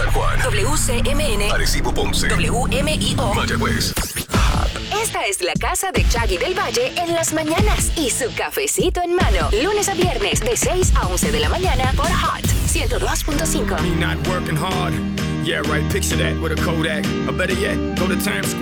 San Juan, WCMN, Arecibo, Ponce, WMIO, Mayagüez. Esta es la casa de Chaggy del Valle en las mañanas y su cafecito en mano. Lunes a viernes de 6 a 11 de la mañana por Hot 102.5. Me not working hard. Yeah, right. Picture that with a Kodak. Or better yet, go to Times Square.